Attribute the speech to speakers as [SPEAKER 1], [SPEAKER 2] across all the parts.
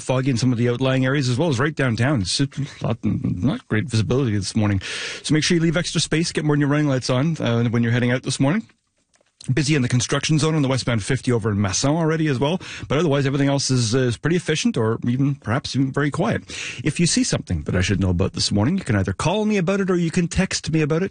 [SPEAKER 1] foggy in some of the outlying areas, as well as right downtown. It's not great visibility this morning. So make sure you leave extra space, get more than your running lights on when you're heading out this morning. Busy in the construction zone on the westbound 50 over in Masson already as well. But otherwise, everything else is pretty efficient, or perhaps even very quiet. If you see something that I should know about this morning, you can either call me about it or you can text me about it,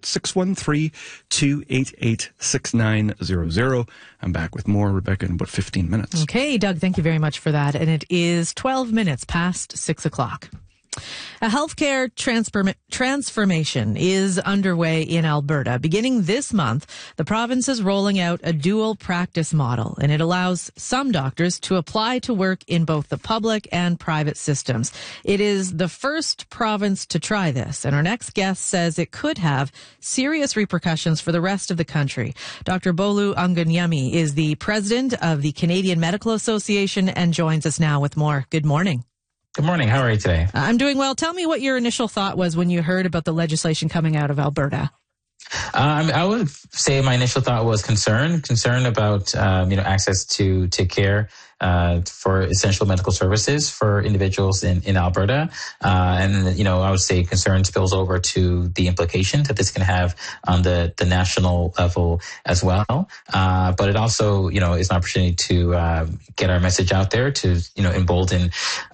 [SPEAKER 1] 613-288-6900. I'm back with more, Rebecca, in about 15 minutes.
[SPEAKER 2] Okay, Doug, thank you very much for that. And it is 12 minutes past 6 o'clock. A healthcare transformation is underway in Alberta. Beginning this month, the province is rolling out a dual practice model, and it allows some doctors to apply to work in both the public and private systems. It is the first province to try this, and our next guest says it could have serious repercussions for the rest of the country. Dr. Bolu Anganyemi is the president of the Canadian Medical Association and joins us now with more. Good morning.
[SPEAKER 3] Good morning. How are you today?
[SPEAKER 2] I'm doing well. Tell me what your initial thought was when you heard about the legislation coming out of Alberta.
[SPEAKER 3] I would say my initial thought was concern about access to care for essential medical services for individuals in Alberta. And I would say concern spills over to the implications that this can have on the national level as well. But it also, is an opportunity to get our message out there, to, embolden,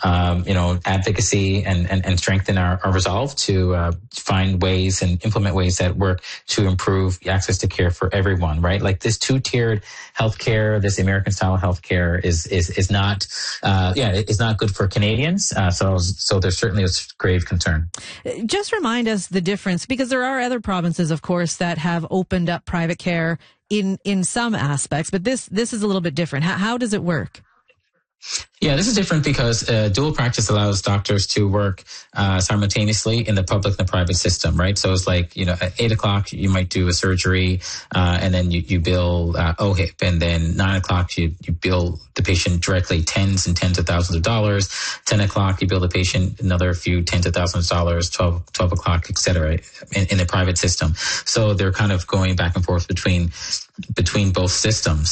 [SPEAKER 3] advocacy and strengthen our resolve to find ways and implement ways that work to improve access to care for everyone, right? Like this two-tiered healthcare, this American-style healthcare is not, it's not good for Canadians. So there's certainly a grave concern.
[SPEAKER 2] Just remind us the difference, because there are other provinces, of course, that have opened up private care in some aspects, but this is a little bit different. How does it work?
[SPEAKER 3] Yeah, this is different because dual practice allows doctors to work simultaneously in the public and the private system, right? So it's like, at 8 o'clock, you might do a surgery, and then you bill OHIP, and then 9 o'clock, you bill the patient directly tens and tens of thousands of dollars. 10 o'clock, you bill the patient another few tens of thousands of dollars, 12 o'clock, et cetera, in the private system. So they're kind of going back and forth between both systems.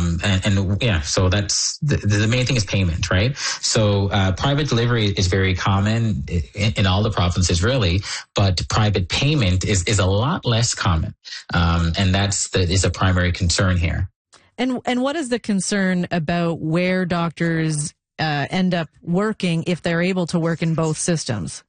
[SPEAKER 3] So that's the main thing is payment, right? So private delivery is very common in all the provinces, really, but private payment is a lot less common, and that is a primary concern here.
[SPEAKER 2] And what is the concern about where doctors end up working if they're able to work in both systems?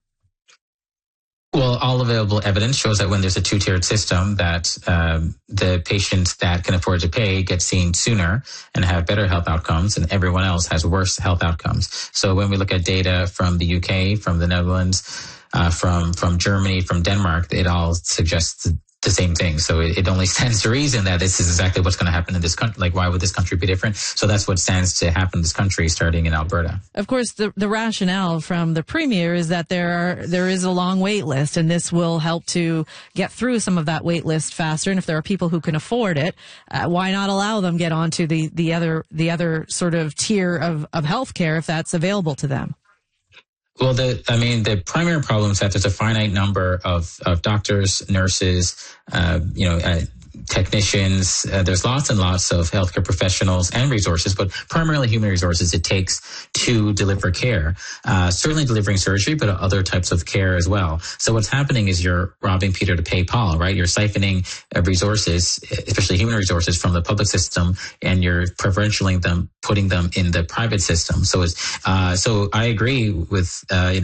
[SPEAKER 3] Well, all available evidence shows that when there's a two-tiered system, that the patients that can afford to pay get seen sooner and have better health outcomes, and everyone else has worse health outcomes. So when we look at data from the UK, from the Netherlands, from Germany, from Denmark, it all suggests the same thing. So it only stands to reason that this is exactly what's going to happen in this country. Like, why would this country be different? So that's what stands to happen in this country, starting in Alberta.
[SPEAKER 2] Of course, the rationale from the Premier is that there is a long wait list, and this will help to get through some of that wait list faster. And if there are people who can afford it, why not allow them get onto the other sort of tier of healthcare if that's available to them?
[SPEAKER 3] Well, the primary problem is that there's a finite number of doctors, nurses, technicians. There's lots and lots of healthcare professionals and resources, but primarily human resources it takes to deliver care. Certainly delivering surgery, but other types of care as well. So what's happening is you're robbing Peter to pay Paul, right? You're siphoning resources, especially human resources, from the public system, and you're preferentially putting them in the private system. So so I agree with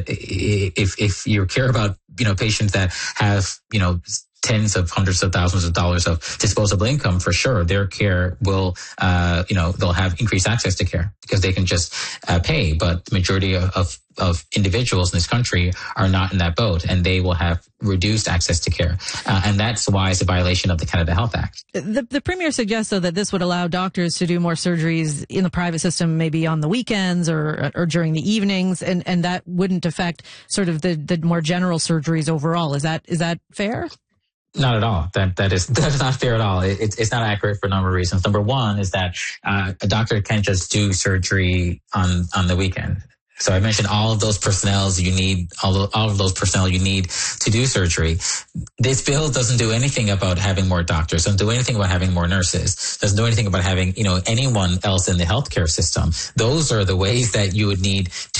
[SPEAKER 3] if you care about patients that have tens of hundreds of thousands of dollars of disposable income, for sure, their care will, they'll have increased access to care because they can just pay. But the majority of individuals in this country are not in that boat, and they will have reduced access to care. And that's why it's a violation of the Canada Health Act.
[SPEAKER 2] The Premier suggests, though, that this would allow doctors to do more surgeries in the private system, maybe on the weekends or during the evenings, and that wouldn't affect sort of the more general surgeries overall. Is that fair?
[SPEAKER 3] Not at all. That is not fair at all. It's not accurate for a number of reasons. Number one is that a doctor can't just do surgery on the weekend. So I mentioned all of those personnel you need, all of those personnel you need to do surgery. This bill doesn't do anything about having more doctors, doesn't do anything about having more nurses, doesn't do anything about having, anyone else in the healthcare system. Those are the ways that you would need